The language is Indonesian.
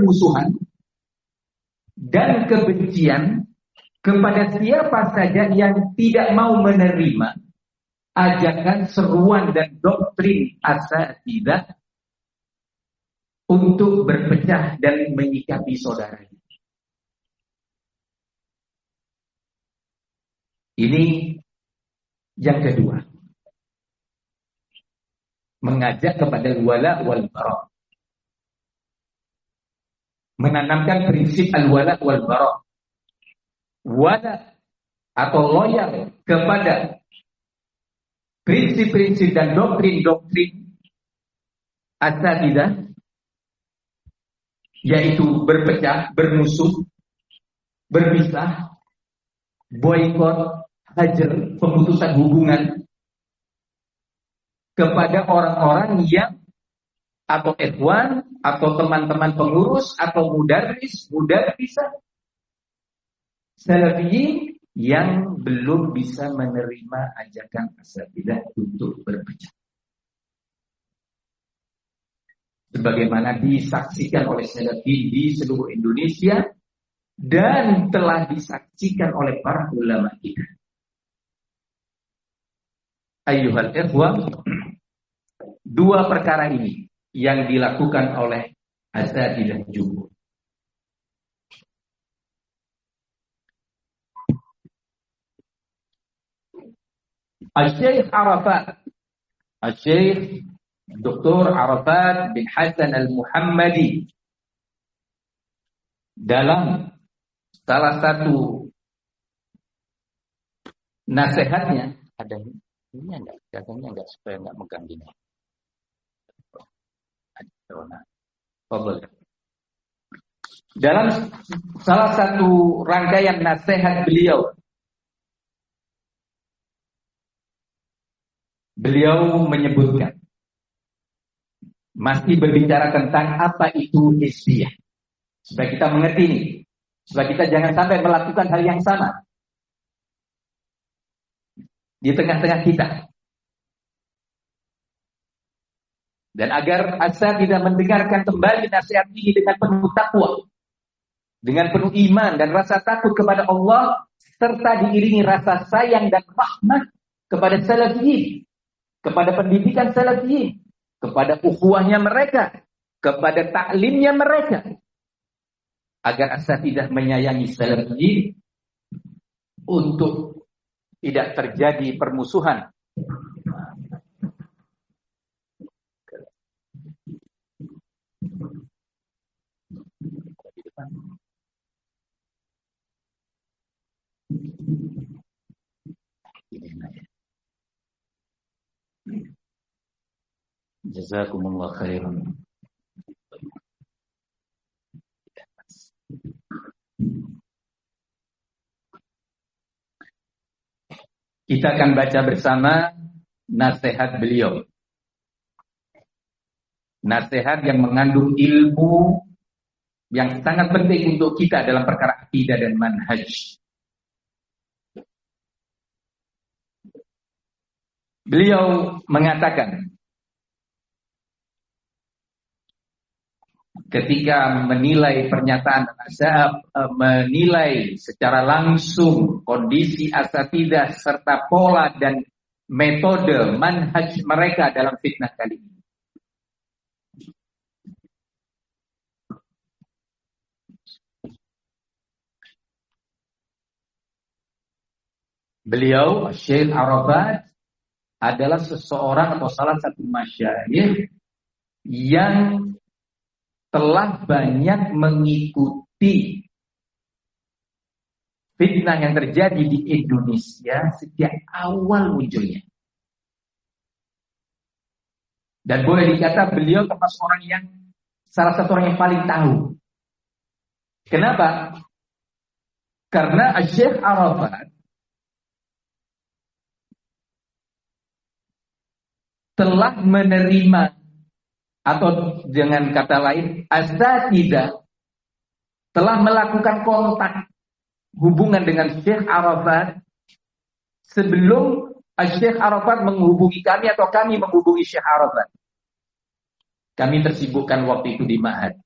permusuhan dan kebencian kepada siapa saja yang tidak mau menerima ajakan, seruan dan doktrin asatidzah untuk berpecah dan menyikapi saudaranya. Ini yang kedua. Mengajak kepada wala wal bara. Menanamkan prinsip al-wala wal bara. Wala atau loyal kepada prinsip-prinsip dan doktrin-doktrin asatidzah, yaitu berpecah, bermusuh, berpisah, boikot, hajar, pemutusan hubungan kepada orang-orang yang atau ikhwan atau teman-teman pengurus atau mudarrisah salafiyin yang belum bisa menerima ajakan asatidzah untuk berpecah. Sebagaimana disaksikan oleh salafiyin di seluruh Indonesia dan telah disaksikan oleh para ulama kita. Ayyuhal ikhwah, dua perkara ini yang dilakukan oleh asatidzah jumhur. Al-Syekh Arafat, Al-Syekh Dr. Arafat bin Hasan Al-Muhammadi dalam salah satu nasihatnya, ada ini enggak, katanya enggak, supaya enggak megang gini. Dalam salah satu rangkaian nasihat beliau menyebutkan, masih berbicara tentang apa itu hizbiyah, supaya kita mengerti ini, supaya kita jangan sampai melakukan hal yang sama di tengah-tengah kita. Dan agar asatidzah mendengarkan kembali nasihat ini dengan penuh takwa, dengan penuh iman dan rasa takut kepada Allah, serta diiringi rasa sayang dan rahmat kepada salafiyin, kepada pendidikan salafiyin, kepada ukhuwahnya mereka, kepada taklimnya mereka, agar asatidzah menyayangi salafiyin untuk tidak terjadi permusuhan Jazakumullah khairan. Kita akan baca bersama nasihat beliau. Nasihat yang mengandung ilmu yang sangat penting untuk kita dalam perkara akidah dan manhaj. Beliau mengatakan, ketika menilai pernyataan menilai secara langsung kondisi asatidzah serta pola dan metode manhaj mereka dalam fitnah kali ini. Beliau, Syekh Arafat, adalah seseorang atau salah satu masyayikh yang telah banyak mengikuti fitnah yang terjadi di Indonesia sejak awal munculnya. Dan boleh dikata beliau termasuk orang yang salah satu orang yang paling tahu. Kenapa? Karena Syekh Arafat telah menerima, atau dengan kata lain, asatidzah telah melakukan kontak hubungan dengan Syekh Arafat sebelum Syekh Arafat menghubungi kami atau kami menghubungi Syekh Arafat. Kami tersibukkan waktu itu di Ma'had.